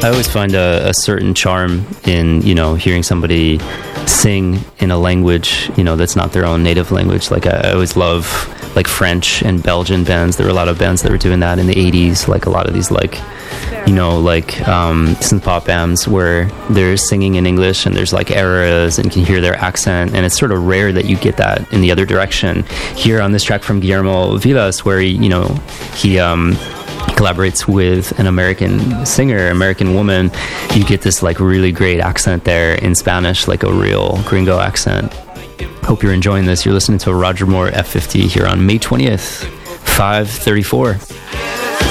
I always find a certain charm in, hearing somebody sing in a language, that's not their own native language. Like I always love like French and Belgian bands. There were a lot of bands that were doing that in the 80s, like a lot of these synth pop bands where they're singing in English and there's like eras and you can hear their accent, and it's sort of rare that you get that in the other direction. Here on this track from Guillermo Vivas, where he collaborates with an American singer, American woman, you get this like really great accent there in Spanish, like a real gringo accent. Hope you're enjoying this. You're listening to Roger Moore F50 here on May 20th, 5:34.